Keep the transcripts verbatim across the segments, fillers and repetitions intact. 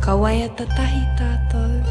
Ka waia tatahi tātou.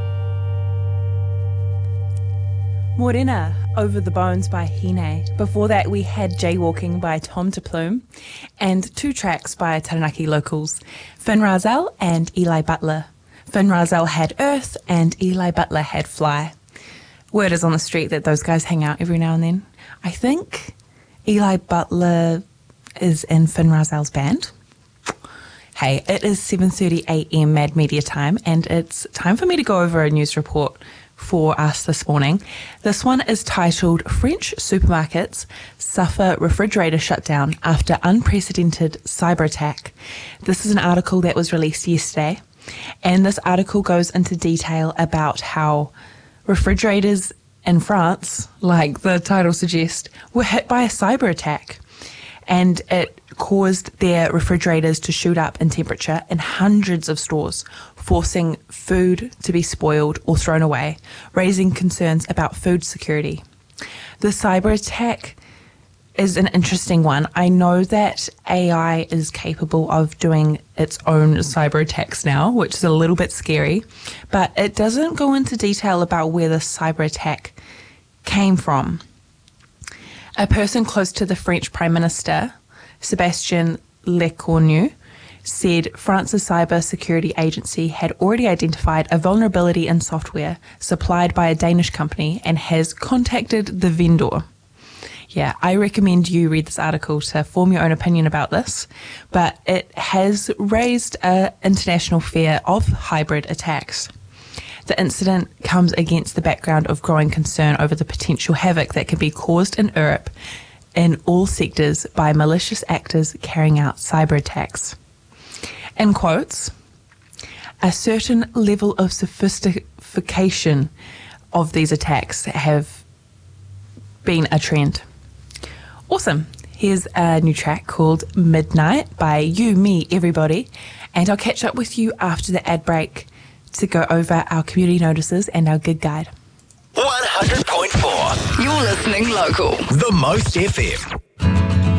Morena, Over the Bones by Hine. Before that, we had Jaywalking by Tom de Plume and two tracks by Taranaki locals, Finn Razel and Eli Butler. Finn Razel had Earth and Eli Butler had Fly. Word is on the street that those guys hang out every now and then. I think Eli Butler is in Finn Razel's band. Hey, it is seven thirty a m Mad Media time, and it's time for me to go over a news report for us this morning. This one is titled French Supermarkets Suffer Refrigerator Shutdown After Unprecedented Cyber Attack. This is an article that was released yesterday, and this article goes into detail about how refrigerators in France, like the title suggests, were hit by a cyber attack, and it caused their refrigerators to shoot up in temperature in hundreds of stores, forcing food to be spoiled or thrown away, raising concerns about food security. The cyber attack is an interesting one. I know that A I is capable of doing its own cyber attacks now, which is a little bit scary, but it doesn't go into detail about where the cyber attack came from. A person close to the French Prime Minister, Sébastien Lecornu, said France's cyber security agency had already identified a vulnerability in software supplied by a Danish company and has contacted the vendor. Yeah, I recommend you read this article to form your own opinion about this, but it has raised an international fear of hybrid attacks. The incident comes against the background of growing concern over the potential havoc that can be caused in Europe in all sectors by malicious actors carrying out cyber attacks. In quotes, a certain level of sophistication of these attacks have been a trend. Awesome. Here's a new track called Midnight by You, Me, Everybody, and I'll catch up with you after the ad break to go over our community notices and our gig guide. one hundred point four. You're listening local. The Most F M.